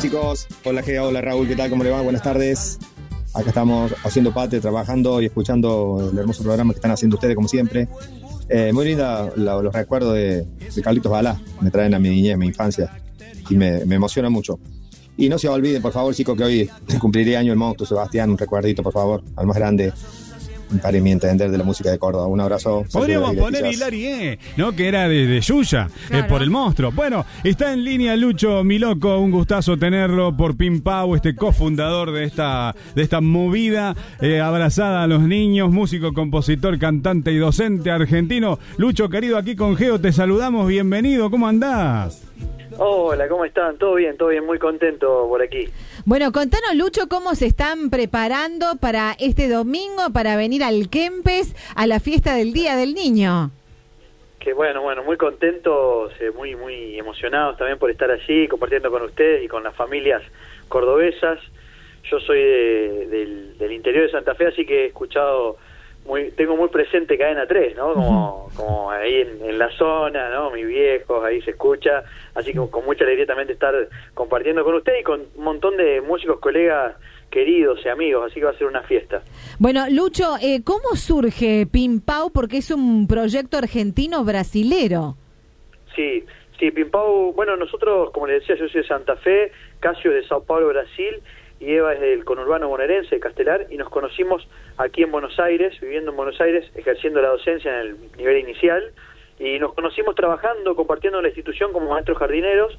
chicos, hola Gea, hola Raúl, ¿qué tal? ¿Cómo le va? Buenas tardes. Acá estamos haciendo patria, trabajando y escuchando el hermoso programa que están haciendo ustedes, como siempre. Muy linda los recuerdos de Carlitos Balá, me traen a mi niñez, mi infancia, y me emociona mucho. Y no se olviden, por favor, chicos, que hoy cumpliría año el monstruo Sebastián, un recuerdito, por favor, al más grande, para mi entender, de la música de Córdoba. Un abrazo. Podríamos poner Hilarie, ¿no? Que era de Yuya, claro. Por el monstruo. Bueno, está en línea Lucho Miloco, un gustazo tenerlo por Pimpau, cofundador de esta movida, abrazada a los niños, músico, compositor, cantante y docente argentino. Lucho, querido, aquí con Geo te saludamos, bienvenido, ¿cómo andás? Hola, ¿cómo están? Todo bien, muy contento por aquí. Bueno, contanos, Lucho, cómo se están preparando para este domingo, para venir al Kempes, a la fiesta del Día del Niño. Que bueno, muy contentos, muy emocionados también por estar allí, compartiendo con ustedes y con las familias cordobesas. Yo soy del interior de Santa Fe, así que he escuchado, tengo muy presente Cadena 3, ¿no? Como ahí en la zona, ¿no? Mis viejos, ahí se escucha, así que con mucha alegría también de estar compartiendo con usted y con un montón de músicos, colegas queridos y amigos, así que va a ser una fiesta. Bueno, Lucho, ¿cómo surge Pimpau? Porque es un proyecto argentino-brasilero. Sí, Pimpau, bueno, nosotros, como les decía, yo soy de Santa Fe, Casio de Sao Paulo, Brasil, y Eva es del conurbano bonaerense, de Castelar, y nos conocimos aquí en Buenos Aires, viviendo en Buenos Aires, ejerciendo la docencia en el nivel inicial, y nos conocimos trabajando, compartiendo en la institución como maestros jardineros,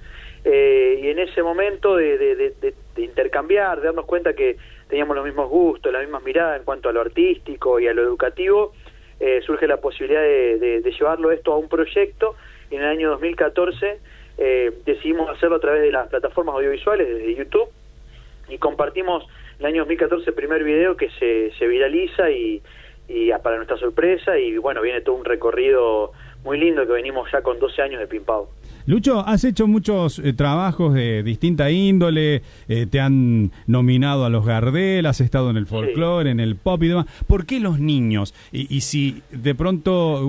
y en ese momento de intercambiar, de darnos cuenta que teníamos los mismos gustos, las mismas miradas en cuanto a lo artístico y a lo educativo, surge la posibilidad de llevarlo esto a un proyecto, y en el año 2014 decidimos hacerlo a través de las plataformas audiovisuales, desde YouTube, y compartimos el año 2014 el primer video que se viraliza y para nuestra sorpresa, y bueno, viene todo un recorrido muy lindo que venimos ya con 12 años de Pimpau. Lucho, has hecho muchos trabajos de distinta índole, te han nominado a los Gardel, has estado en el folclore, sí, en el pop y demás. ¿Por qué los niños? Y si de pronto